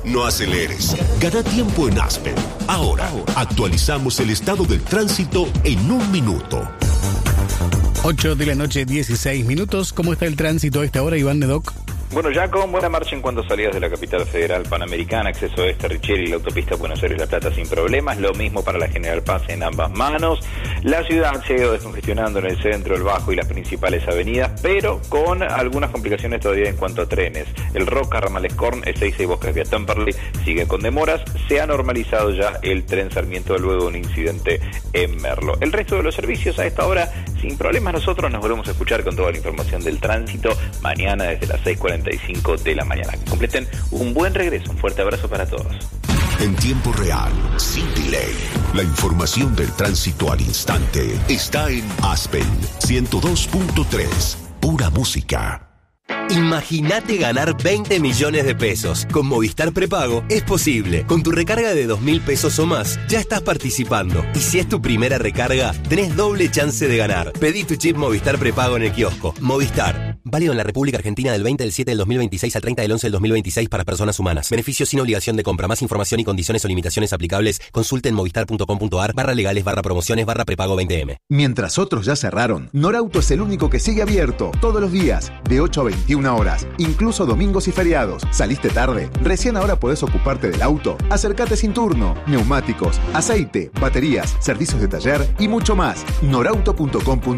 No aceleres. Gana tiempo en Aspen. Ahora, actualizamos el estado del tránsito en 1 minuto. 8 de la noche, 16 minutos. ¿Cómo está el tránsito a esta hora, Iván Nedoc? Bueno, ya con buena marcha en cuanto a salidas de la capital federal panamericana, acceso este, Richeri y la autopista Buenos Aires-La Plata sin problemas, lo mismo para la General Paz en ambas manos. La ciudad se ha ido descongestionando en el centro, el Bajo y las principales avenidas, pero con algunas complicaciones todavía en cuanto a trenes. El Roca, Ramal Escorn, Ezeiza y Bosques vía Temperley siguen con demoras. Se ha normalizado ya el tren Sarmiento luego de un incidente en Merlo. El resto de los servicios a esta hora sin problemas. Nosotros nos volvemos a escuchar con toda la información del tránsito mañana desde las 6:45 de la mañana. Que completen un buen regreso. Un fuerte abrazo para todos. En tiempo real, sin delay. La información del tránsito al instante está en Aspen 102.3. Pura música. Imagínate ganar 20 millones de pesos. Con Movistar Prepago es posible. Con tu recarga de 2.000 pesos o más, ya estás participando. Y si es tu primera recarga, tenés doble chance de ganar. Pedí tu chip Movistar Prepago en el kiosco. Movistar. Válido en la República Argentina del 20 del 7 del 2026 al 30 del 11 del 2026 para personas humanas. Beneficios sin obligación de compra. Más información y condiciones o limitaciones aplicables. Consulte en movistar.com.ar/legales/prepago 20M. Mientras otros ya cerraron, Norauto es el único que sigue abierto todos los días, de 8 a 21 horas, incluso domingos y feriados. ¿Saliste tarde? Recién ahora podés ocuparte del auto. Acércate sin turno. Neumáticos, aceite, baterías, servicios de taller y mucho más. Norauto.com.ar.